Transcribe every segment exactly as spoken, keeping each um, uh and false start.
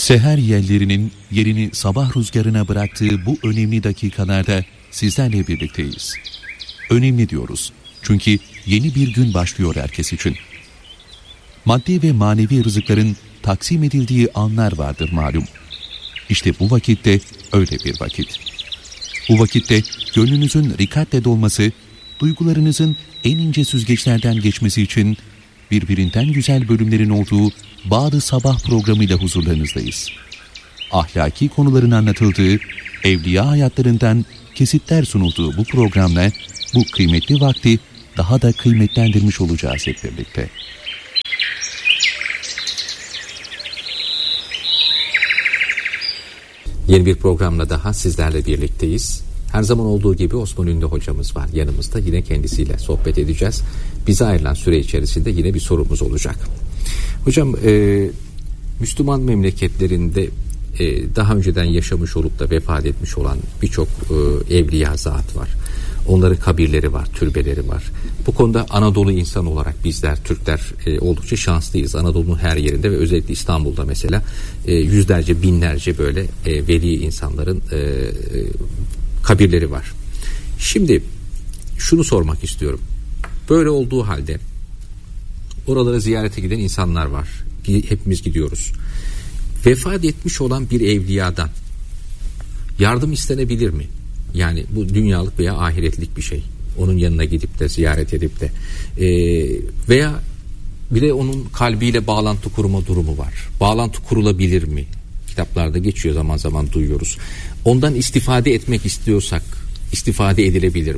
Seher yellerinin yerini sabah rüzgarına bıraktığı bu önemli dakikalarda sizlerle birlikteyiz. Önemli diyoruz. Çünkü yeni bir gün başlıyor herkes için. Maddi ve manevi rızıkların taksim edildiği anlar vardır malum. İşte bu vakitte öyle bir vakit. Bu vakitte gönlünüzün rikatle dolması, duygularınızın en ince süzgeçlerden geçmesi için birbirinden güzel bölümlerin olduğu Bağ-ı Sabah programıyla huzurlarınızdayız. Ahlaki konuların anlatıldığı, evliya hayatlarından kesitler sunulduğu bu programla bu kıymetli vakti daha da kıymetlendirmiş olacağız hep birlikte. Yeni bir programla daha sizlerle birlikteyiz. Her zaman olduğu gibi Osman Ünlü hocamız var yanımızda. Yine kendisiyle sohbet edeceğiz. Bize ayrılan süre içerisinde yine bir sorumuz olacak. Hocam, e, Müslüman memleketlerinde e, daha önceden yaşamış olup da vefat etmiş olan birçok e, evliya zat var. Onların kabirleri var, türbeleri var. Bu konuda Anadolu insan olarak bizler Türkler e, oldukça şanslıyız. Anadolu'nun her yerinde ve özellikle İstanbul'da mesela e, yüzlerce, binlerce böyle e, veli insanların e, e, kabirleri var. Şimdi şunu sormak istiyorum. Böyle olduğu halde oralara ziyarete giden insanlar var. Hepimiz gidiyoruz. Vefat etmiş olan bir evliyadan yardım istenebilir mi? Yani bu dünyalık veya ahiretlik bir şey. Onun yanına gidip de ziyaret edip de e, veya bir de onun kalbiyle bağlantı kurma durumu var. Bağlantı kurulabilir mi? Kitaplarda geçiyor, zaman zaman duyuyoruz. Ondan istifade etmek istiyorsak istifade edilebilir mi?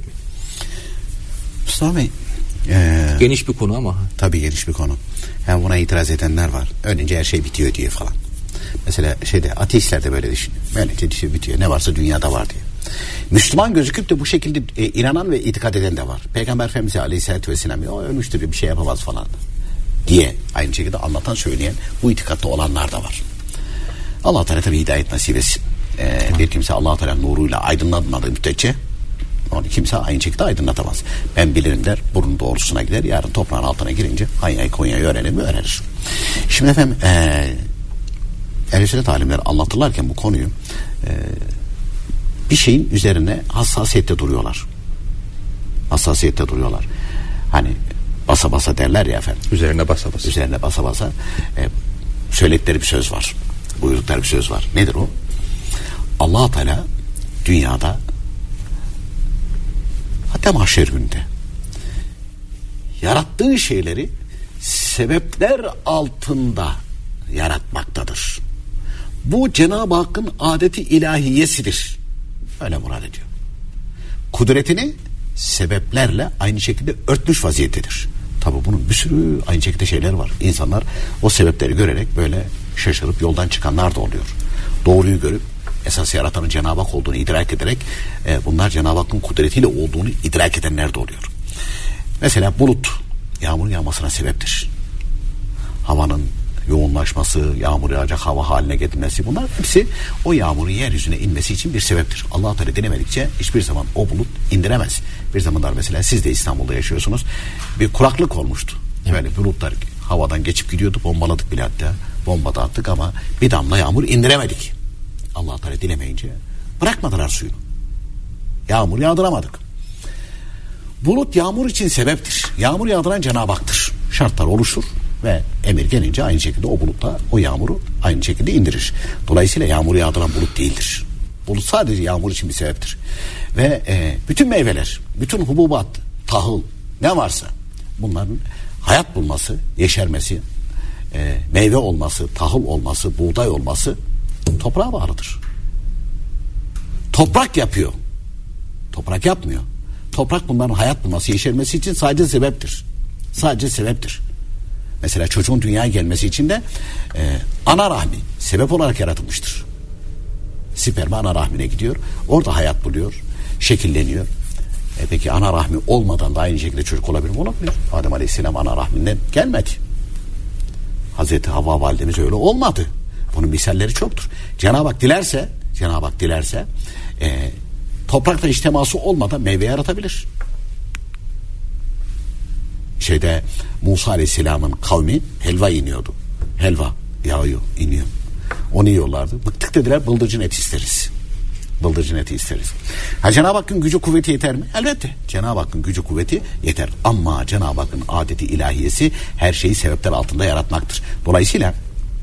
Mustafa Bey, ee, geniş bir konu ama. Tabii geniş bir konu. Yani buna itiraz edenler var. Önce her şey bitiyor diye falan. Mesela şeyde ateistler de böyle düşünüyor. Böylece bir şey bitiyor. Ne varsa dünyada var diye. Müslüman gözüküp de bu şekilde e, inanan ve itikad eden de var. Peygamber Efendimiz Aleyhisselatü Vesselam o ölmüştür, bir şey yapamaz falan diye aynı şekilde anlatan, söyleyen, bu itikatta olanlar da var. Allah Teala tabii hidayet nasip etsin. Ee, bir kimse Allah Teala nuruyla aydınlanmadığı müddetçe onu kimse aynı şekilde aydınlatamaz. Ben bilirim der, bunun doğrusuna gider, yarın toprağın altına girince Hanya'yı Konya'yı öğrenir mi? Öğrenir. Şimdi efendim ee, ehl-i sünnet alimleri anlatırlarken bu konuyu ee, bir şeyin üzerine hassasiyette duruyorlar. Hassasiyette duruyorlar. Hani basa basa derler ya efendim. Üzerine basa basa. Üzerine basa basa e, söyledikleri bir söz var. Buyrukları bir söz var. Nedir o? Allah Teala dünyada, hatta mahşer gününde yarattığı şeyleri sebepler altında yaratmaktadır. Bu Cenab-ı Hakk'ın adeti ilahiyesidir. Öyle murad ediyor. Kudretini sebeplerle aynı şekilde örtmüş vaziyettedir. Tabi bunun bir sürü aynı şekilde şeyler var. İnsanlar o sebepleri görerek böyle şaşırıp yoldan çıkanlar da oluyor. Doğruyu görüp esas yaratanın Cenab-ı Hak olduğunu idrak ederek e, bunlar Cenab-ı Hakk'ın kudretiyle olduğunu idrak edenler de oluyor. Mesela bulut yağmur yağmasına sebeptir. Havanın yoğunlaşması, yağmur yağacak hava haline getirilmesi, bunlar hepsi o yağmurun yeryüzüne inmesi için bir sebeptir. Allah-u Teala dilemedikçe hiçbir zaman o bulut indiremez. Bir zamanlar mesela siz de İstanbul'da yaşıyorsunuz. Bir kuraklık olmuştu. Böyle bulutlar havadan geçip gidiyordu. Bombaladık bile hatta. Bomba da attık ama bir damla yağmur indiremedik. Allah-u Teala dilemeyince bırakmadılar suyunu. Yağmur yağdıramadık. Bulut yağmur için sebeptir. Yağmur yağdıran Cenab-ı Hak'tır. Şartlar oluşur ve emir gelince aynı şekilde o bulutla o yağmuru aynı şekilde indirir. Dolayısıyla yağmur yağdıran bulut değildir. Bulut sadece yağmur için bir sebeptir. Ve e, bütün meyveler, bütün hububat, tahıl, ne varsa bunların hayat bulması, yeşermesi, e, meyve olması, tahıl olması, buğday olması toprağa bağlıdır. Toprak yapıyor. Toprak yapmıyor. Toprak bunların hayat bulması, yeşermesi için sadece sebeptir. Sadece sebeptir. Mesela çocuğun dünyaya gelmesi için de e, ana rahmi sebep olarak yaratılmıştır. Sperma ana rahmine gidiyor. Orada hayat buluyor. Şekilleniyor. E peki ana rahmi olmadan da aynı şekilde çocuk olabilir mi? Olabilir. Adem Aleyhisselam ana rahminden gelmedi. Hazreti Havva validemiz öyle olmadı. Bunun misalleri çoktur. Cenab-ı Hak dilerse Cenab-ı Hak dilerse e, toprakla iç teması olmadan meyve yaratabilir. Şeyde Musa Aleyhisselam'ın kavmi helva iniyordu. Helva yağıyor, iniyor. Onu yiyorlardı. Bıktık dediler, bıldırcın eti isteriz. Bıldırcın eti isteriz. Ha, Cenab-ı Hakk'ın gücü kuvveti yeter mi? Elbette. Cenab-ı Hakk'ın gücü kuvveti yeter. Ama Cenab-ı Hakk'ın adeti ilahiyesi her şeyi sebepler altında yaratmaktır. Dolayısıyla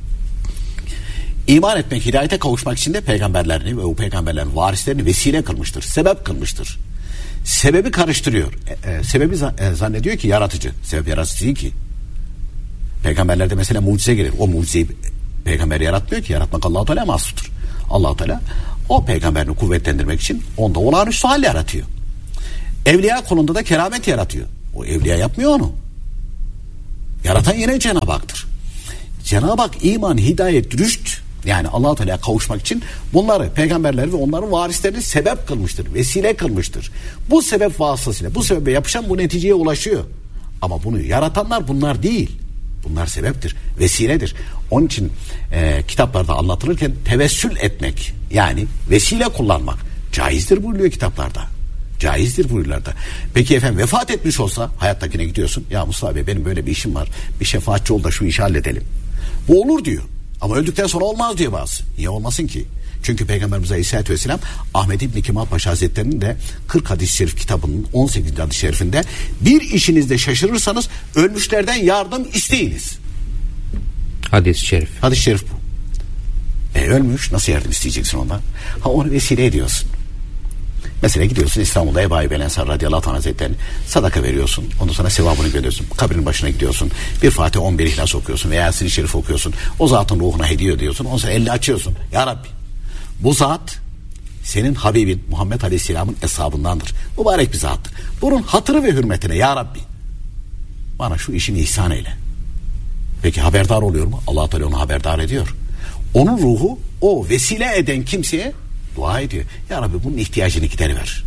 iman etmek, hidayete kavuşmak için de peygamberlerini ve o peygamberlerin varislerini vesile kılmıştır. Sebep kılmıştır. Sebebi karıştırıyor. E, e, sebebi e, zannediyor ki yaratıcı. Sebep yaratıcı değil ki. Peygamberlerde mesela mucize gelir. O mucizeyi peygamber yaratmıyor ki. Yaratmak Allah-u Teala mahsustur. Allah-u Teala o peygamberini kuvvetlendirmek için onda olağanüstü hal yaratıyor. Evliya kolunda da keramet yaratıyor. O evliya yapmıyor onu. Yaratan yine Cenab-ı Hak'tır. Cenab-ı Hak iman, hidayet, rüşt, yani Allah-u Teala'ya kavuşmak için bunları, peygamberleri ve onların varislerini sebep kılmıştır, vesile kılmıştır. Bu sebep vasıtasıyla, bu sebebe yapışan bu neticeye ulaşıyor. Ama bunu yaratanlar bunlar değil. Bunlar sebeptir, vesiledir. Onun için e, kitaplarda anlatılırken tevessül etmek, yani vesile kullanmak caizdir buyuruyor kitaplarda. Caizdir buyuruyorlar. Peki efendim vefat etmiş olsa hayattakine gidiyorsun. Ya Mustafa Bey benim böyle bir işim var. Bir şefaatçi ol da şu işi halledelim. Bu olur diyor. Ama öldükten sonra olmaz diyor bazı. Niye olmasın ki? Çünkü Peygamberimiz Aleyhisselatü Vesselam Ahmet İbni Kemal Paşa Hazretleri'nin de kırk hadis-i şerif kitabının on sekizinci hadis-i şerifinde bir işinizde şaşırırsanız ölmüşlerden yardım isteyiniz. Hadis-i şerif. Hadis-i şerif bu. E ölmüş nasıl yardım isteyeceksin ondan? Ha onu vesile ediyorsun. Mesela gidiyorsun İstanbul'da Ebu Ayyub el Ensari radıyallahu anh hazretlerine sadaka veriyorsun. Ondan sonra sevabını görüyorsun. Kabrin başına gidiyorsun. Bir Fatih on bir İhlas okuyorsun veya Yasin-i Şerif okuyorsun. O zatın ruhuna hediye ediyorsun. Ondan sonra elini açıyorsun. Ya Rabbi bu zat senin Habibin Muhammed Aleyhisselam'ın eshabındandır. Mübarek bir zattır. Bunun hatırı ve hürmetine Ya Rabbi bana şu işini ihsan eyle. Peki haberdar oluyor mu? Allah-u Teala onu haberdar ediyor. Onun ruhu o vesile eden kimseye dua ediyor. Ya Rabbi bunun ihtiyacını gideriver.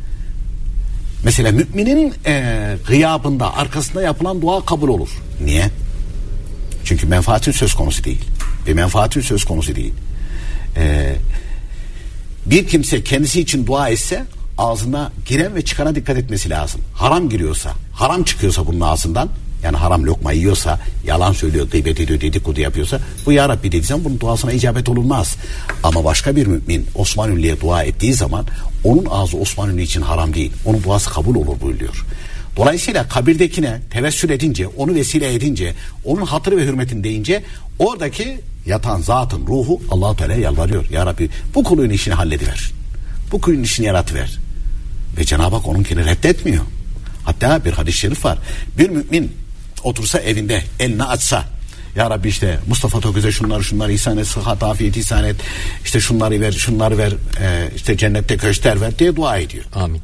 Mesela müminin e, gıyabında arkasında yapılan dua kabul olur. Niye? Çünkü menfaatin söz konusu değil. Ve menfaatin söz konusu değil. E, bir kimse kendisi için dua etse ağzına giren ve çıkana dikkat etmesi lazım. Haram giriyorsa, haram çıkıyorsa bunun ağzından, yani haram lokma yiyorsa, yalan söylüyor, gıybet ediyor, dedikodu yapıyorsa, bu Ya Rabbi dediği zaman bunun duasına icabet olunmaz. Ama başka bir mümin Osman Ünlü'ye dua ettiği zaman onun ağzı Osman Ünlü için haram değil. Onun duası kabul olur buyuruyor. Dolayısıyla kabirdekine tevessül edince, onu vesile edince, onun hatırı ve hürmetini deyince oradaki yatan zatın ruhu Allah-u Teala'ya yalvarıyor. Ya Rabbi bu kulun işini hallediver. Bu kulun işini yaratıver. Ve Cenab-ı Hak onunkini reddetmiyor. Hatta bir hadis-i şerif var. Bir mümin otursa evinde elini açsa Ya Rabbi işte Mustafa Toköz'e şunları şunları ihsan et, sıhhat afiyet ihsan et, işte şunları ver şunları ver, e, işte cennette köşkler ver diye dua ediyor. Amin.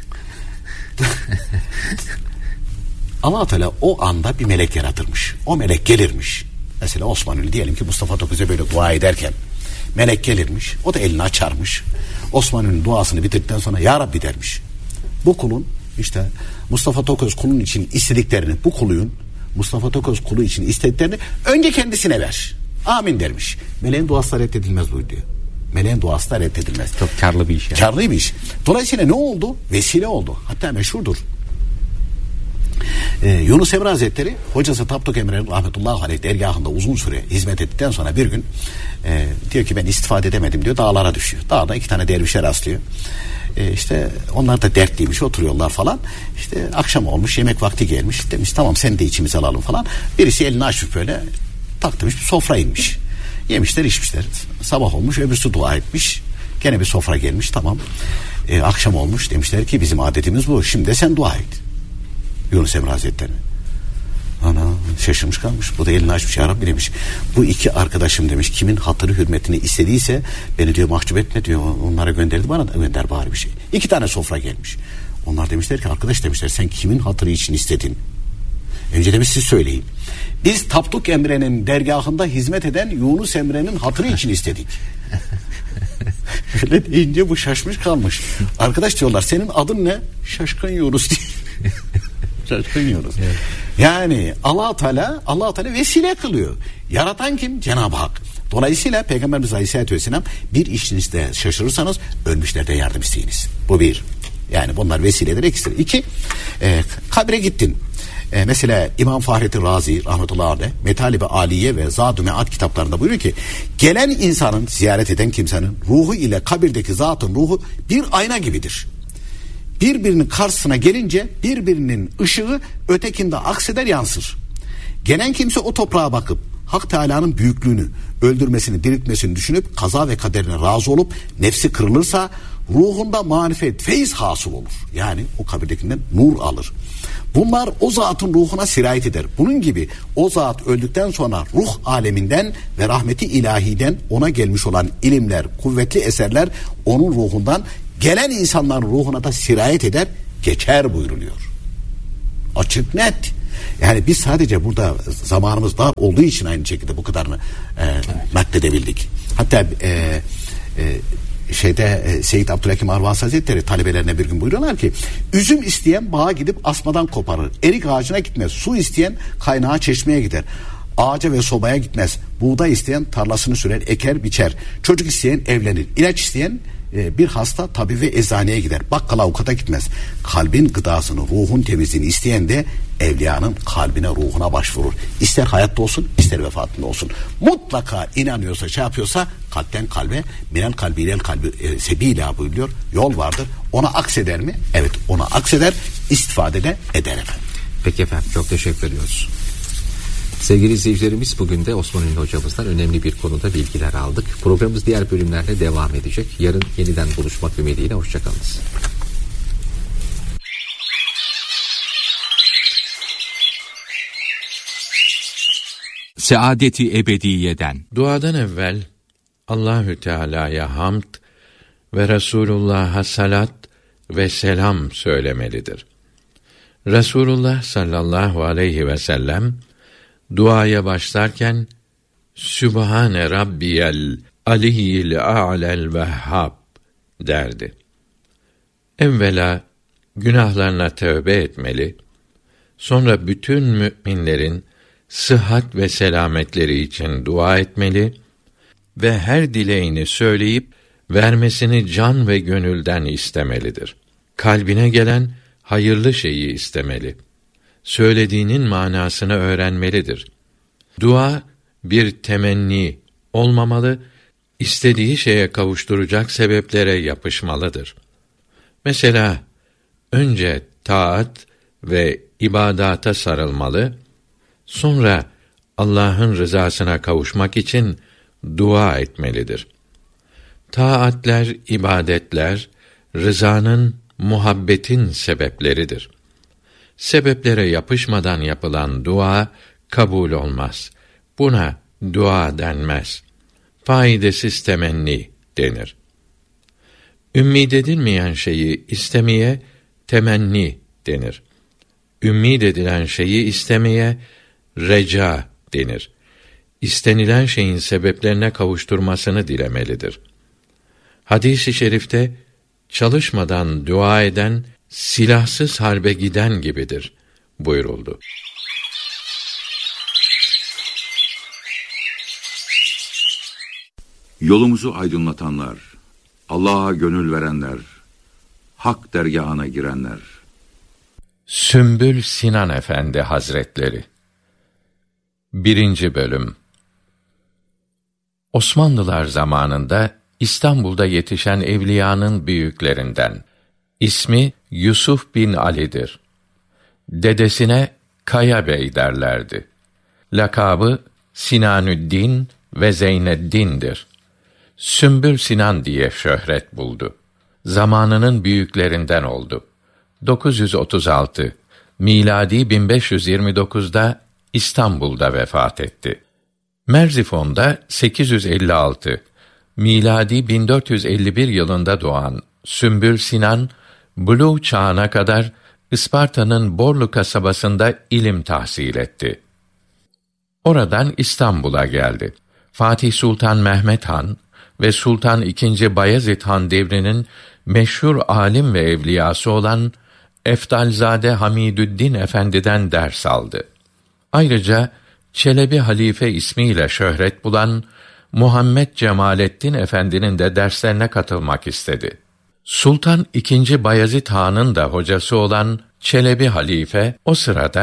Allah Teala o anda bir melek yaratırmış. O melek gelirmiş. Mesela Osman Ünlü diyelim ki Mustafa Toköz'e böyle dua ederken melek gelirmiş. O da elini açarmış. Osman Ünlü duasını bitirdikten sonra Ya Rabbi dermiş. Bu kulun işte Mustafa Toköz kulun için istediklerini, bu kulun Mustafa Toköz kulu için istediklerini önce kendisine ver. Amin dermiş. Meleğin duası da reddedilmez buyuruyor. Meleğin duası da reddedilmez. Çok karlı bir iş. Yani. Karlı bir iş. Dolayısıyla ne oldu? Vesile oldu. Hatta meşhurdur. Ee, Yunus Emre Hazretleri hocası Tapduk Emre'nin rahmetullahi aleyh dergahında uzun süre hizmet ettikten sonra bir gün e, diyor ki ben istifade edemedim diyor, dağlara düşüyor. Dağda iki tane dervişe rastlıyor. E, işte onlar da dertliymiş, oturuyorlar falan. İşte akşam olmuş, yemek vakti gelmiş. Demiş tamam seni de içimize alalım falan. Birisi elini açıp böyle taktırmış, bir sofra inmiş. Yemişler içmişler. Sabah olmuş, öbürsü dua etmiş. Gene bir sofra gelmiş, tamam. E, akşam olmuş, demişler ki bizim adetimiz bu. Şimdi de sen dua et. Yunus Emre Hazretleri. Ana şaşırmış kalmış. Bu da elini açmış. Ya Rabbi demiş. Bu iki arkadaşım demiş. Kimin hatırı hürmetini istediyse beni diyor mahcup etme diyor. Onlara gönderdi, bana da gönder bari bir şey. İki tane sofra gelmiş. Onlar demişler ki arkadaş demişler sen kimin hatırı için istedin? Önce demiş siz söyleyin. Biz Tapduk Emre'nin dergahında hizmet eden Yunus Emre'nin hatırı için istedik. Öyle deyince bu şaşmış kalmış. Arkadaş diyorlar senin adın ne? Şaşkın Yunus diye. Şaşkın Yunus. Evet. Yani Allah Teala Allah Teala vesile kılıyor. Yaratan kim? Cenab-ı Hak. Dolayısıyla Peygamberimiz Aleyhisselatü Vesselam bir işinizde şaşırırsanız ölmüşlerde yardım isteyiniz. Bu bir. Yani bunlar vesiledir, ekstra. İki, e, kabre gittin. E, mesela İmam Fahrettin Razi rahmetullahi aleyh Metalibe Aliye ve Zad-ı Mead kitaplarında buyuruyor ki gelen insanın, ziyaret eden kimsenin ruhu ile kabirdeki zatın ruhu bir ayna gibidir. Birbirinin karşısına gelince birbirinin ışığı ötekinde akseder, yansır. Gelen kimse o toprağa bakıp Hak Teâlâ'nın büyüklüğünü, öldürmesini, diriltmesini düşünüp kaza ve kaderine razı olup nefsi kırılırsa ruhunda marifet, feyiz hasıl olur. Yani o kabirdekinden nur alır. Bunlar o zatın ruhuna sirayet eder. Bunun gibi o zat öldükten sonra ruh aleminden ve rahmeti ilahiden ona gelmiş olan ilimler, kuvvetli eserler onun ruhundan gelen insanların ruhuna da sirayet eder, geçer buyruluyor. Açık net. Yani biz sadece burada zamanımız dar olduğu için aynı şekilde bu kadarını e, nakledebildik. Hatta e, e, şeyde e, Seyyid Abdülhakim Arvasi Hazretleri talebelerine bir gün buyuruyorlar ki üzüm isteyen bağa gidip asmadan koparır. Erik ağacına gitmez. Su isteyen kaynağa, çeşmeye gider. Ağaca ve sobaya gitmez. Buğday isteyen tarlasını sürer, eker, biçer. Çocuk isteyen evlenir. İlaç isteyen e, bir hasta tabi ve eczaneye gider. Bakkala, avukata gitmez. Kalbin gıdasını, ruhun temizliğini isteyen de evliyanın kalbine, ruhuna başvurur. İster hayatta olsun, ister vefatında olsun. Mutlaka inanıyorsa, şey yapıyorsa kalpten kalbe, minel kalbi ilel kalbi e, sebila buyuruyor. Yol vardır. Ona akseder mi? Evet, ona akseder. İstifade de eder efendim. Peki efendim, çok teşekkür ediyoruz. Sevgili izleyicilerimiz, bugün de Osman Ünlü hocamızdan önemli bir konuda bilgiler aldık. Programımız diğer bölümlerle devam edecek. Yarın yeniden buluşmak ümidiyle hoşçakalınız. Saadeti ebediyeden. Duadan evvel Allahü Teala'ya hamd ve Resulullah'a salat ve selam söylemelidir. Resulullah sallallahu aleyhi ve sellem duaya başlarken Sübhane Rabbiyel Aliyyil A'lel Vehhab derdi. Evvela günahlarına tövbe etmeli, sonra bütün müminlerin sıhhat ve selametleri için dua etmeli ve her dileğini söyleyip vermesini can ve gönülden istemelidir. Kalbine gelen hayırlı şeyi istemeli. Söylediğinin manasını öğrenmelidir. Dua bir temenni olmamalı, istediği şeye kavuşturacak sebeplere yapışmalıdır. Mesela önce taat ve ibadata sarılmalı, sonra Allah'ın rızasına kavuşmak için dua etmelidir. Taatler, ibadetler, rızanın, muhabbetin sebepleridir. Sebeplere yapışmadan yapılan dua kabul olmaz. Buna dua denmez. Faydasız temenni denir. Ümmid edilmeyen şeyi istemeye temenni denir. Ümmid edilen şeyi istemeye reca denir. İstenilen şeyin sebeplerine kavuşturmasını dilemelidir. Hadis-i şerifte çalışmadan dua eden silahsız harbe giden gibidir buyuruldu. Yolumuzu aydınlatanlar, Allah'a gönül verenler, hak dergâhına girenler. Sümbül Sinan Efendi Hazretleri. Birinci bölüm. Osmanlılar zamanında İstanbul'da yetişen evliyanın büyüklerinden. İsmi Yusuf bin Ali'dir. Dedesine Kaya Bey derlerdi. Lakabı Sinanüddin ve Zeyneddin'dir. Sümbül Sinan diye şöhret buldu. Zamanının büyüklerinden oldu. dokuz yüz otuz altı, miladi bin beş yüz yirmi dokuzda İstanbul'da vefat etti. Merzifon'da sekiz yüz elli altı, miladi bin dört yüz elli bir yılında doğan Sümbül Sinan, buluğ çağına kadar Isparta'nın Borlu kasabasında ilim tahsil etti. Oradan İstanbul'a geldi. Fatih Sultan Mehmet Han ve Sultan ikinci. Bayezid Han devrinin meşhur alim ve evliyası olan Efdalzade Hamidüddin Efendi'den ders aldı. Ayrıca Çelebi Halife ismiyle şöhret bulan Muhammed Cemalettin Efendi'nin de derslerine katılmak istedi. Sultan ikinci. Bayezid Han'ın da hocası olan Çelebi Halife o sırada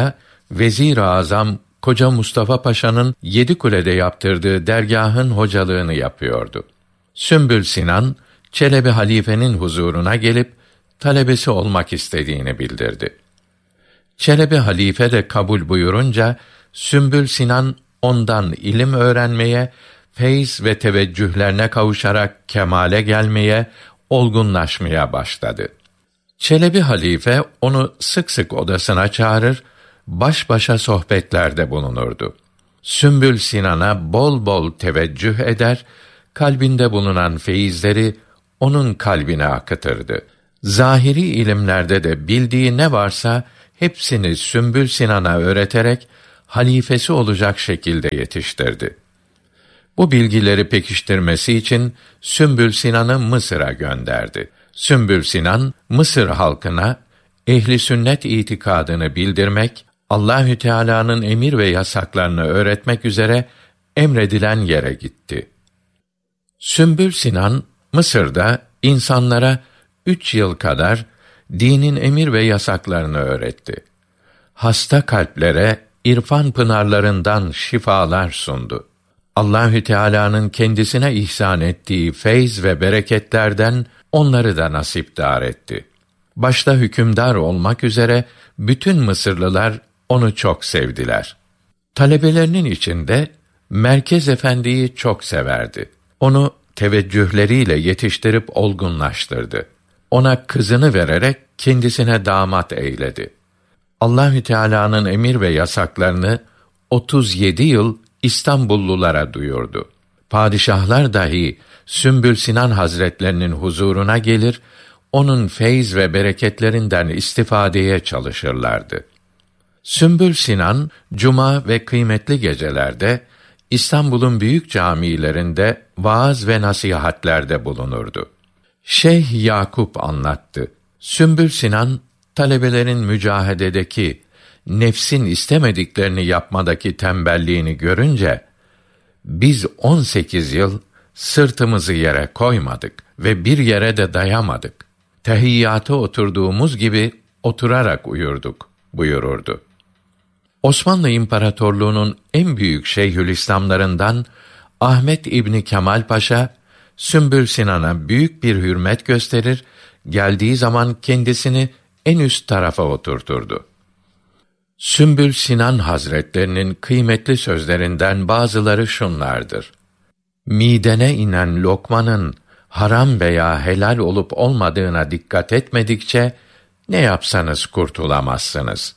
Vezir-i Azam Koca Mustafa Paşa'nın Yedikule'de yaptırdığı dergahın hocalığını yapıyordu. Sümbül Sinan, Çelebi halifenin huzuruna gelip talebesi olmak istediğini bildirdi. Çelebi halife de kabul buyurunca, Sümbül Sinan ondan ilim öğrenmeye, feyz ve teveccühlerine kavuşarak kemale gelmeye, olgunlaşmaya başladı. Çelebi halife onu sık sık odasına çağırır, baş başa sohbetlerde bulunurdu. Sümbül Sinan'a bol bol teveccüh eder, kalbinde bulunan feyizleri onun kalbine akıtırdı. Zahiri ilimlerde de bildiği ne varsa hepsini Sümbül Sinan'a öğreterek halifesi olacak şekilde yetiştirdi. Bu bilgileri pekiştirmesi için Sümbül Sinan'ı Mısır'a gönderdi. Sümbül Sinan, Mısır halkına ehli sünnet itikadını bildirmek, Allahü Teala'nın emir ve yasaklarını öğretmek üzere emredilen yere gitti. Sümbül Sinan, Mısır'da insanlara üç yıl kadar dinin emir ve yasaklarını öğretti. Hasta kalplere irfan pınarlarından şifalar sundu. Allahü Teala'nın kendisine ihsan ettiği feyz ve bereketlerden onları da nasipdar etti. Başta hükümdar olmak üzere bütün Mısırlılar onu çok sevdiler. Talebelerinin içinde Merkez Efendi'yi çok severdi. Onu teveccühleriyle yetiştirip olgunlaştırdı. Ona kızını vererek kendisine damat eyledi. Allahü Teala'nın emir ve yasaklarını otuz yedi yıl İstanbullulara duyurdu. Padişahlar dahi Sümbül Sinan Hazretlerinin huzuruna gelir, onun feyz ve bereketlerinden istifadeye çalışırlardı. Sümbül Sinan, cuma ve kıymetli gecelerde İstanbul'un büyük camilerinde vaaz ve nasihatlerde bulunurdu. Şeyh Yakup anlattı. Sümbül Sinan, talebelerin mücahededeki, nefsin istemediklerini yapmadaki tembelliğini görünce, biz on sekiz yıl sırtımızı yere koymadık ve bir yere de dayamadık. Tehiyyata oturduğumuz gibi oturarak uyurduk buyururdu. Osmanlı İmparatorluğu'nun en büyük şeyhülislamlarından Ahmet İbni Kemal Paşa, Sümbül Sinan'a büyük bir hürmet gösterir, geldiği zaman kendisini en üst tarafa oturturdu. Sümbül Sinan Hazretlerinin kıymetli sözlerinden bazıları şunlardır: midene inen lokmanın haram veya helal olup olmadığına dikkat etmedikçe ne yapsanız kurtulamazsınız.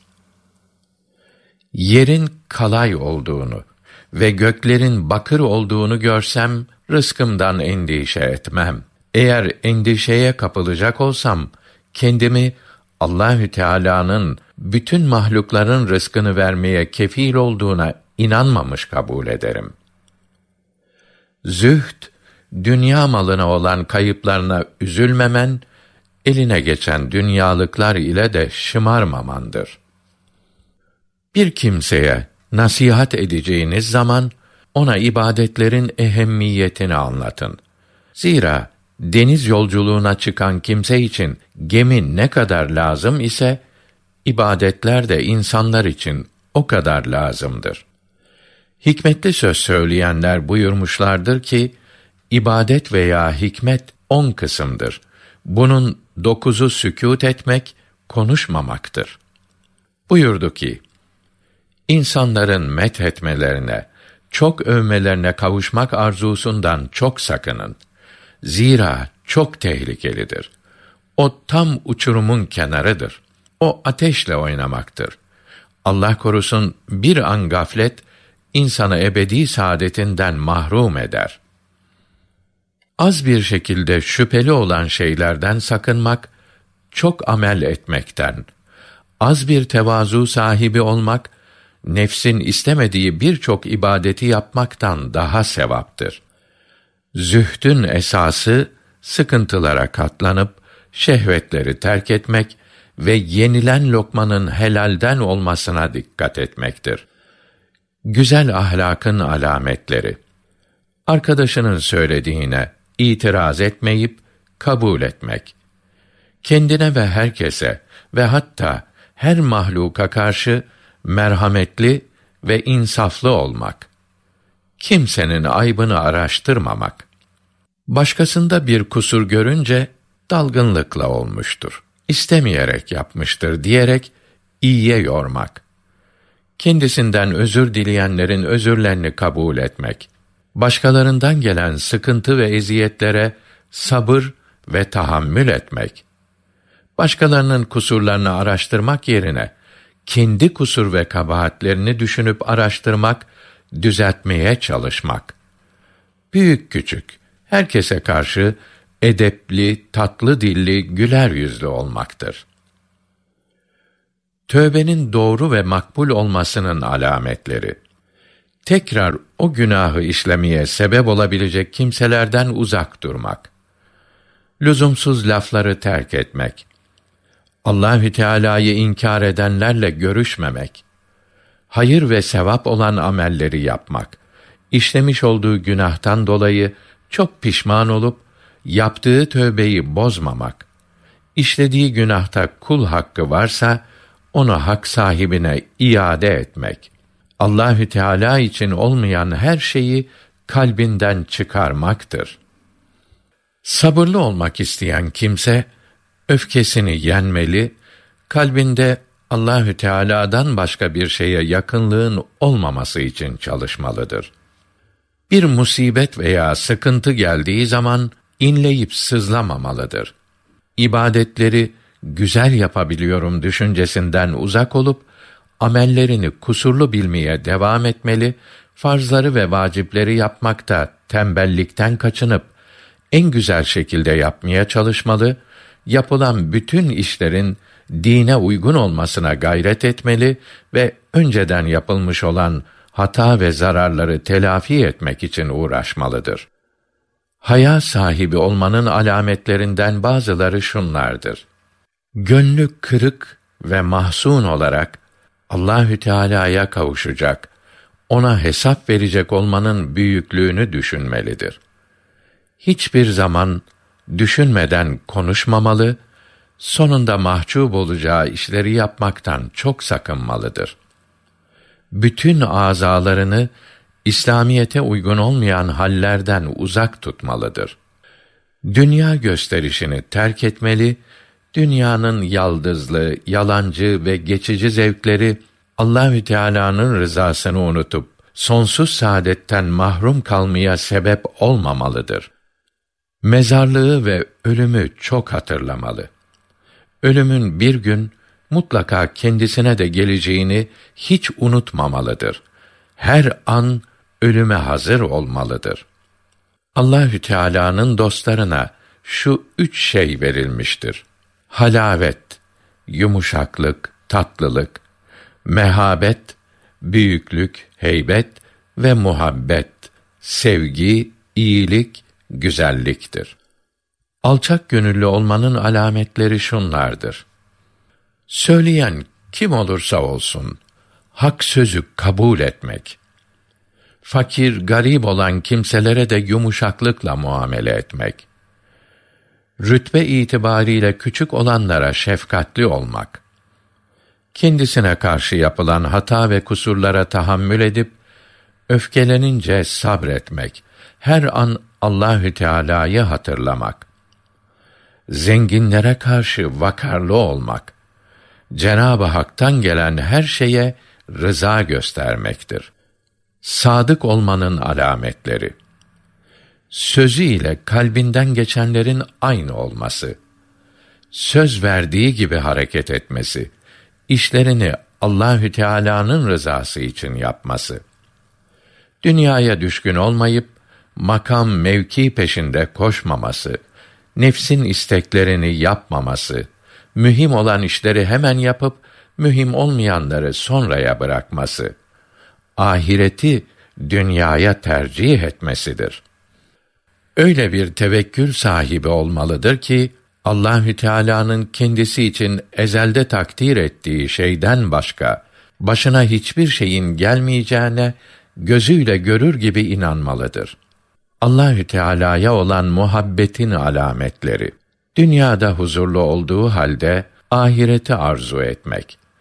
Yerin kalay olduğunu ve göklerin bakır olduğunu görsem rızkımdan endişe etmem. Eğer endişeye kapılacak olsam kendimi Allahü Teala'nın bütün mahlukların rızkını vermeye kefil olduğuna inanmamış kabul ederim. Zühd, dünya malına olan kayıplarına üzülmemen, eline geçen dünyalıklar ile de şımarmamandır. Bir kimseye nasihat edeceğiniz zaman, ona ibadetlerin ehemmiyetini anlatın. Zira deniz yolculuğuna çıkan kimse için gemi ne kadar lazım ise, ibadetler de insanlar için o kadar lazımdır. Hikmetli söz söyleyenler buyurmuşlardır ki, ibadet veya hikmet on kısımdır. Bunun dokuzu sükût etmek, konuşmamaktır. Buyurdu ki, İnsanların methetmelerine, çok övmelerine kavuşmak arzusundan çok sakının. Zira çok tehlikelidir. O tam uçurumun kenarıdır. O ateşle oynamaktır. Allah korusun bir an gaflet, insanı ebedi saadetinden mahrum eder. Az bir şekilde şüpheli olan şeylerden sakınmak, çok amel etmekten, az bir tevazu sahibi olmak, nefsin istemediği birçok ibadeti yapmaktan daha sevaptır. Zühdün esası, sıkıntılara katlanıp, şehvetleri terk etmek ve yenilen lokmanın helalden olmasına dikkat etmektir. Güzel ahlakın alametleri: arkadaşının söylediğine itiraz etmeyip, kabul etmek. Kendine ve herkese ve hatta her mahluka karşı merhametli ve insaflı olmak, kimsenin aybını araştırmamak, başkasında bir kusur görünce dalgınlıkla olmuştur, istemeyerek yapmıştır diyerek iyiye yormak, kendisinden özür dileyenlerin özürlerini kabul etmek, başkalarından gelen sıkıntı ve eziyetlere sabır ve tahammül etmek, başkalarının kusurlarını araştırmak yerine kendi kusur ve kabahatlerini düşünüp araştırmak, düzeltmeye çalışmak, büyük küçük herkese karşı edepli, tatlı dilli, güler yüzlü olmaktır. Tövbenin doğru ve makbul olmasının alametleri: tekrar o günahı işlemeye sebep olabilecek kimselerden uzak durmak, lüzumsuz lafları terk etmek, Allahü Teala'yı inkar edenlerle görüşmemek, hayır ve sevap olan amelleri yapmak, işlemiş olduğu günahtan dolayı çok pişman olup yaptığı tövbeyi bozmamak, işlediği günahta kul hakkı varsa onu hak sahibine iade etmek, Allahü Teala için olmayan her şeyi kalbinden çıkarmaktır. Sabırlı olmak isteyen kimse öfkesini yenmeli, kalbinde Allahü Teala'dan başka bir şeye yakınlığın olmaması için çalışmalıdır. Bir musibet veya sıkıntı geldiği zaman inleyip sızlamamalıdır. İbadetleri güzel yapabiliyorum düşüncesinden uzak olup amellerini kusurlu bilmeye devam etmeli, farzları ve vacipleri yapmakta tembellikten kaçınıp en güzel şekilde yapmaya çalışmalı, yapılan bütün işlerin dine uygun olmasına gayret etmeli ve önceden yapılmış olan hata ve zararları telafi etmek için uğraşmalıdır. Haya sahibi olmanın alametlerinden bazıları şunlardır: gönlü kırık ve mahzun olarak Allahü Teala'ya kavuşacak, ona hesap verecek olmanın büyüklüğünü düşünmelidir. Hiçbir zaman düşünmeden konuşmamalı, sonunda mahcup olacağı işleri yapmaktan çok sakınmalıdır. Bütün azalarını İslamiyete uygun olmayan hallerden uzak tutmalıdır. Dünya gösterişini terk etmeli, dünyanın yaldızlı, yalancı ve geçici zevkleri Allahü Teala'nın rızasını unutup sonsuz saadetten mahrum kalmaya sebep olmamalıdır. Mezarlığı ve ölümü çok hatırlamalı. Ölümün bir gün mutlaka kendisine de geleceğini hiç unutmamalıdır. Her an ölüme hazır olmalıdır. Allahü Teala'nın dostlarına şu üç şey verilmiştir: halavet, yumuşaklık, tatlılık; mehabet, büyüklük, heybet ve muhabbet, sevgi, iyilik, güzelliktir. Alçak gönüllü olmanın alametleri şunlardır: söyleyen kim olursa olsun hak sözü kabul etmek, fakir, garip olan kimselere de yumuşaklıkla muamele etmek, rütbe itibariyle küçük olanlara şefkatli olmak, kendisine karşı yapılan hata ve kusurlara tahammül edip öfkelenince sabretmek, her an Allahü Teala'yı hatırlamak, zenginlere karşı vakarlı olmak, Cenab-ı Hak'tan gelen her şeye rıza göstermektir. Sadık olmanın alametleri: sözü ile kalbinden geçenlerin aynı olması, söz verdiği gibi hareket etmesi, işlerini Allahü Teala'nın rızası için yapması, dünyaya düşkün olmayıp makam mevki peşinde koşmaması, nefsin isteklerini yapmaması, mühim olan işleri hemen yapıp mühim olmayanları sonraya bırakması, ahireti dünyaya tercih etmesidir. Öyle bir tevekkül sahibi olmalıdır ki Allahü Teala'nın kendisi için ezelde takdir ettiği şeyden başka başına hiçbir şeyin gelmeyeceğine gözüyle görür gibi inanmalıdır. Allahü Teala'ya olan muhabbetin alametleri: dünyada huzurlu olduğu halde ahireti arzu etmek,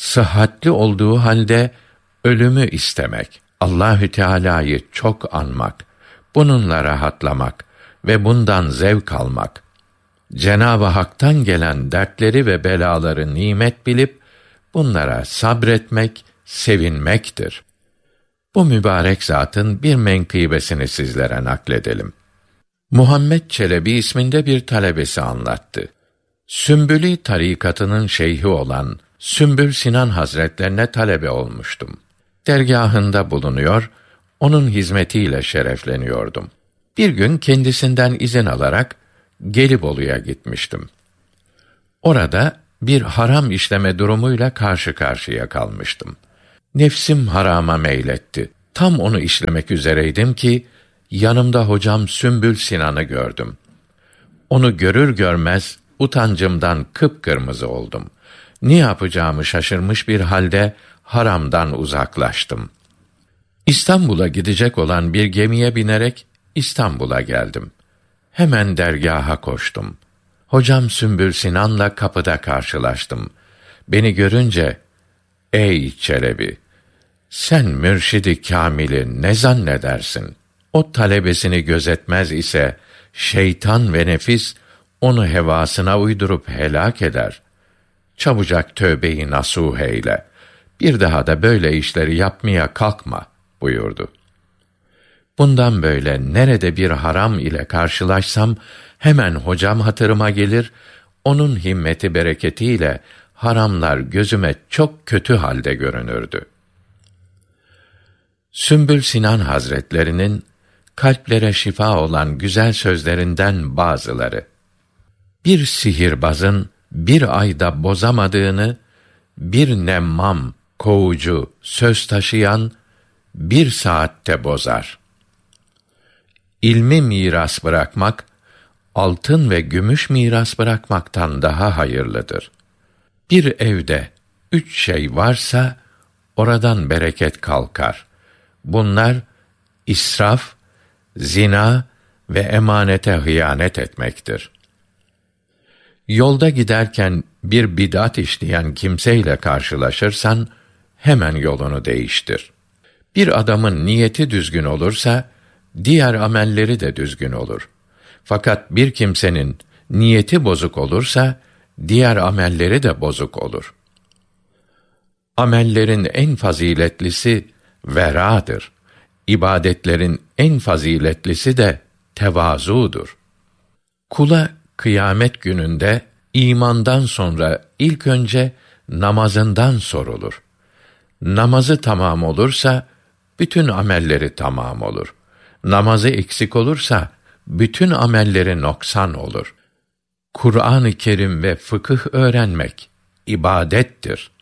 sıhhatli olduğu halde ölümü istemek, Allahü Teala'yı çok anmak, bununla rahatlamak ve bundan zevk almak, Cenab-ı Hak'tan gelen dertleri ve belaları nimet bilip bunlara sabretmek, sevinmektir. Bu mübarek zatın bir menkıbesini sizlere nakledelim. Muhammed Çelebi isminde bir talebesi anlattı. Sümbüli tarikatının şeyhi olan Sümbül Sinan Hazretlerine talebe olmuştum. Dergâhında bulunuyor, onun hizmetiyle şerefleniyordum. Bir gün kendisinden izin alarak Gelibolu'ya gitmiştim. Orada bir haram işleme durumuyla karşı karşıya kalmıştım. Nefsim harama meyletti. Tam onu işlemek üzereydim ki yanımda hocam Sümbül Sinan'ı gördüm. Onu görür görmez utancımdan kıpkırmızı oldum. Ne yapacağımı şaşırmış bir halde haramdan uzaklaştım. İstanbul'a gidecek olan bir gemiye binerek İstanbul'a geldim. Hemen dergaha koştum. Hocam Sümbül Sinan'la kapıda karşılaştım. Beni görünce, "Ey Çelebi, sen mürşid-i kâmili ne zannedersin? O talebesini gözetmez ise şeytan ve nefis onu hevasına uydurup helak eder. Çabucak tövbe-i nasuh eyle. Bir daha da böyle işleri yapmaya kalkma." buyurdu. Bundan böyle nerede bir haram ile karşılaşsam hemen hocam hatırıma gelir, onun himmeti bereketiyle haramlar gözüme çok kötü halde görünürdü. Sümbül Sinan Hazretlerinin kalplere şifa olan güzel sözlerinden bazıları. Bir sihirbazın bir ayda bozamadığını, bir nemmam, kovucu, söz taşıyan bir saatte bozar. İlmi miras bırakmak, altın ve gümüş miras bırakmaktan daha hayırlıdır. Bir evde üç şey varsa, oradan bereket kalkar. Bunlar, israf, zina ve emanete hıyanet etmektir. Yolda giderken bir bid'at işleyen kimseyle karşılaşırsan, hemen yolunu değiştir. Bir adamın niyeti düzgün olursa, diğer amelleri de düzgün olur. Fakat bir kimsenin niyeti bozuk olursa, diğer amelleri de bozuk olur. Amellerin en faziletlisi veradır. İbadetlerin en faziletlisi de tevazudur. Kula kıyamet gününde imandan sonra ilk önce namazından sorulur. Namazı tamam olursa bütün amelleri tamam olur. Namazı eksik olursa bütün amelleri noksan olur. Kur'an-ı Kerim ve fıkıh öğrenmek ibadettir.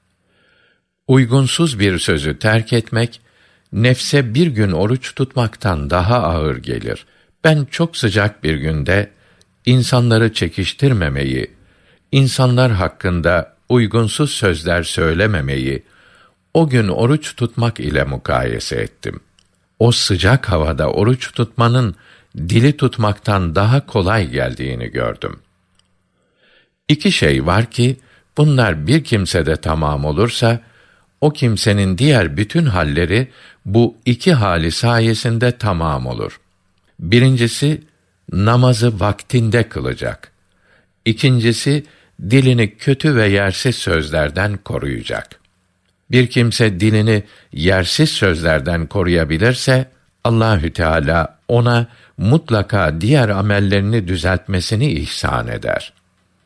Uygunsuz bir sözü terk etmek, nefse bir gün oruç tutmaktan daha ağır gelir. Ben çok sıcak bir günde insanları çekiştirmemeyi, insanlar hakkında uygunsuz sözler söylememeyi, o gün oruç tutmak ile mukayese ettim. O sıcak havada oruç tutmanın dili tutmaktan daha kolay geldiğini gördüm. İki şey var ki, bunlar bir kimsede tamam olursa, o kimsenin diğer bütün halleri bu iki hali sayesinde tamam olur. Birincisi, namazı vaktinde kılacak. İkincisi, dilini kötü ve yersiz sözlerden koruyacak. Bir kimse dilini yersiz sözlerden koruyabilirse, Allahü Teala ona mutlaka diğer amellerini düzeltmesini ihsan eder.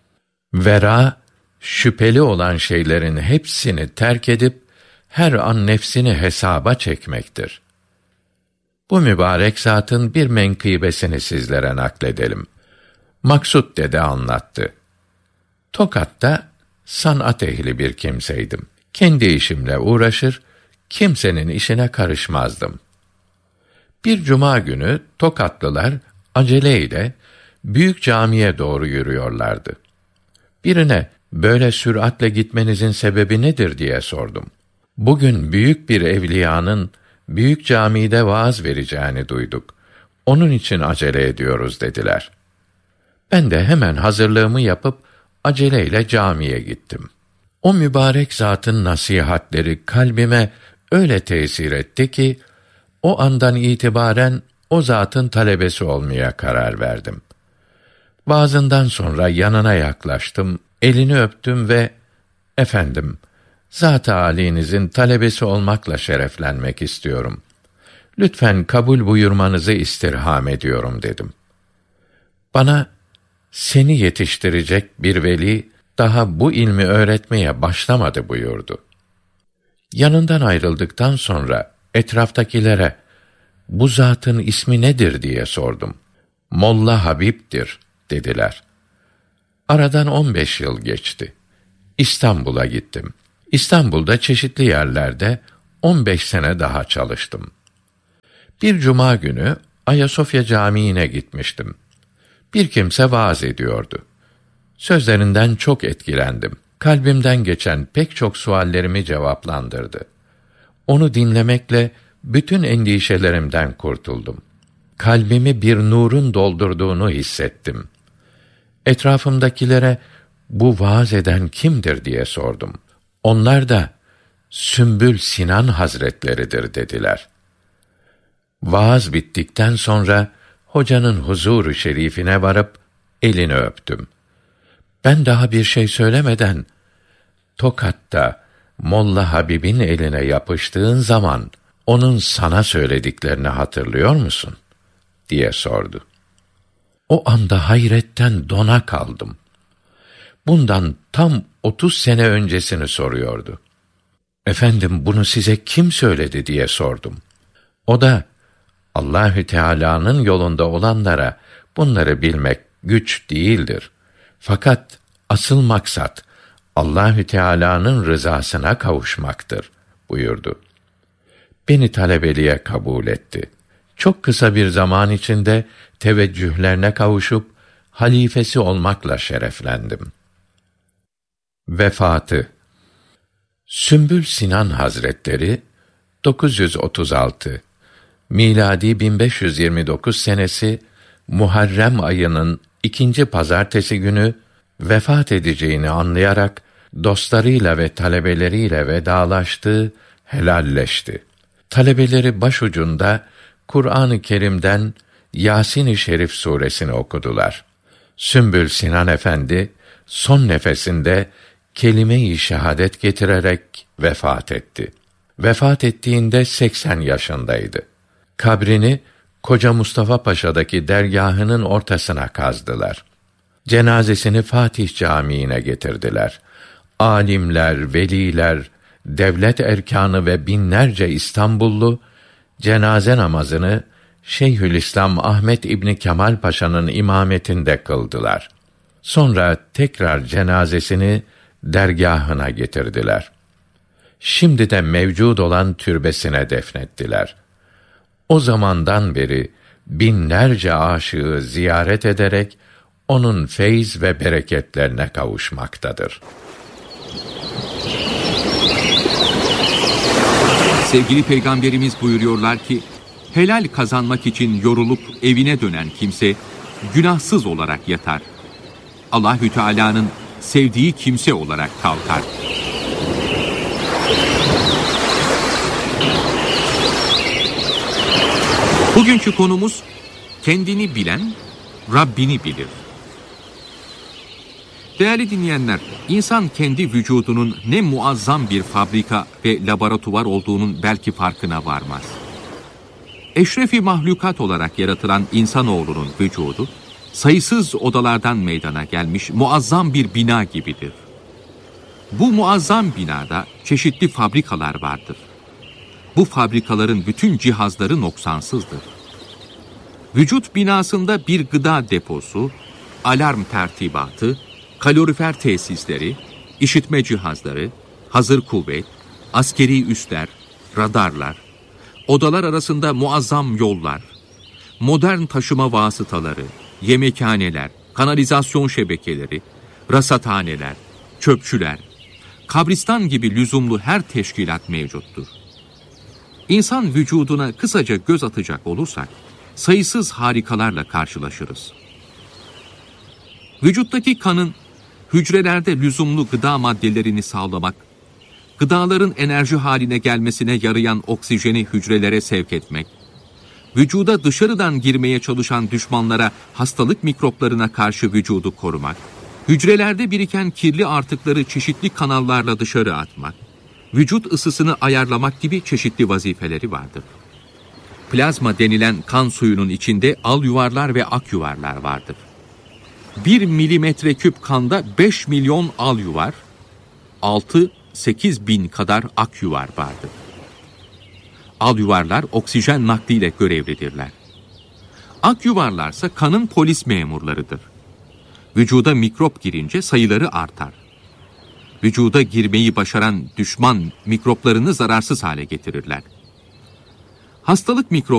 Vera, şüpheli olan şeylerin hepsini terk edip, her an nefsini hesaba çekmektir. Bu mübarek zatın bir menkıbesini sizlere nakledelim. Maksut Dede anlattı. Tokat'ta sanat ehli bir kimseydim. Kendi işimle uğraşır, kimsenin işine karışmazdım. Bir cuma günü Tokatlılar aceleyle büyük camiye doğru yürüyorlardı. Birine böyle süratle gitmenizin sebebi nedir diye sordum. Bugün büyük bir evliyanın büyük camide vaaz vereceğini duyduk. Onun için acele ediyoruz dediler. Ben de hemen hazırlığımı yapıp aceleyle camiye gittim. O mübarek zatın nasihatleri kalbime öyle tesir etti ki, o andan itibaren o zatın talebesi olmaya karar verdim. Vaazından sonra yanına yaklaştım, elini öptüm ve "Efendim, zat-ı âlinizin talebesi olmakla şereflenmek istiyorum. Lütfen kabul buyurmanızı istirham ediyorum" dedim. Bana, "Seni yetiştirecek bir veli daha bu ilmi öğretmeye başlamadı" buyurdu. Yanından ayrıldıktan sonra etraftakilere, "Bu zatın ismi nedir?" diye sordum. "Molla Habib'dir" dediler. Aradan on beş yıl geçti. İstanbul'a gittim. İstanbul'da çeşitli yerlerde on beş sene daha çalıştım. Bir cuma günü Ayasofya Camii'ne gitmiştim. Bir kimse vaaz ediyordu. Sözlerinden çok etkilendim. Kalbimden geçen pek çok suallerimi cevaplandırdı. Onu dinlemekle bütün endişelerimden kurtuldum. Kalbimi bir nurun doldurduğunu hissettim. Etrafımdakilere, "Bu vaaz eden kimdir?" diye sordum. Onlar da, "Sümbül Sinan Hazretleridir" dediler. Vaaz bittikten sonra hocanın huzuru şerifine varıp elini öptüm. Ben daha bir şey söylemeden, "Tokat'ta Molla Habib'in eline yapıştığın zaman onun sana söylediklerini hatırlıyor musun?" diye sordu. O anda hayretten dona kaldım. Bundan tam otuz sene öncesini soruyordu. "Efendim, bunu size kim söyledi?" diye sordum. O da, "Allahü Teala'nın yolunda olanlara bunları bilmek güç değildir. Fakat asıl maksat Allahü Teala'nın rızasına kavuşmaktır" buyurdu. Beni talebeliğe kabul etti. Çok kısa bir zaman içinde teveccühlerine kavuşup halifesi olmakla şereflendim. Vefatı. Sümbül Sinan Hazretleri dokuz yüz otuz altı miladi bin beş yüz yirmi dokuz senesi Muharrem ayının ikinci pazartesi günü vefat edeceğini anlayarak dostlarıyla ve talebeleriyle vedalaştı, helalleşti. Talebeleri başucunda Kur'an-ı Kerim'den Yasin-i Şerif suresini okudular. Sümbül Sinan Efendi son nefesinde kelime-i şehadet getirerek vefat etti. Vefat ettiğinde seksen yaşındaydı. Kabrini Koca Mustafa Paşa'daki dergahının ortasına kazdılar. Cenazesini Fatih Camii'ne getirdiler. Alimler, veliler, devlet erkanı ve binlerce İstanbullu cenaze namazını Şeyhülislam Ahmet İbni Kemal Paşa'nın imametinde kıldılar. Sonra tekrar cenazesini dergahına getirdiler. Şimdi de mevcud olan türbesine defnettiler. O zamandan beri binlerce aşığı ziyaret ederek onun feyz ve bereketlerine kavuşmaktadır. Sevgili Peygamberimiz buyuruyorlar ki, helal kazanmak için yorulup evine dönen kimse günahsız olarak yatar. Allahü Teala'nın sevdiği kimse olarak kalkar. Bugünkü konumuz, kendini bilen Rabbini bilir. Değerli dinleyenler, insan kendi vücudunun ne muazzam bir fabrika ve laboratuvar olduğunun belki farkına varmaz. Eşrefi mahlukat olarak yaratılan insanoğlunun vücudu, sayısız odalardan meydana gelmiş muazzam bir bina gibidir. Bu muazzam binada çeşitli fabrikalar vardır. Bu fabrikaların bütün cihazları noksansızdır. Vücut binasında bir gıda deposu, alarm tertibatı, kalorifer tesisleri, işitme cihazları, hazır kuvvet, askeri üsler, radarlar, odalar arasında muazzam yollar, modern taşıma vasıtaları, yemekhaneler, kanalizasyon şebekeleri, rasathaneler, çöpçüler, kabristan gibi lüzumlu her teşkilat mevcuttur. İnsan vücuduna kısaca göz atacak olursak, sayısız harikalarla karşılaşırız. Vücuttaki kanın hücrelerde lüzumlu gıda maddelerini sağlamak, gıdaların enerji haline gelmesine yarayan oksijeni hücrelere sevk etmek, vücuda dışarıdan girmeye çalışan düşmanlara, hastalık mikroplarına karşı vücudu korumak, hücrelerde biriken kirli artıkları çeşitli kanallarla dışarı atmak, vücut ısısını ayarlamak gibi çeşitli vazifeleri vardır. Plazma denilen kan suyunun içinde al yuvarlar ve ak yuvarlar vardır. Bir milimetre küp kanda beş milyon al yuvar, altı sekiz bin kadar ak yuvar vardır. Al yuvarlar oksijen nakliyle görevlidirler. Ak yuvarlarsa kanın polis memurlarıdır. Vücuda mikrop girince sayıları artar. Vücuda girmeyi başaran düşman mikroplarını zararsız hale getirirler. Hastalık mikropları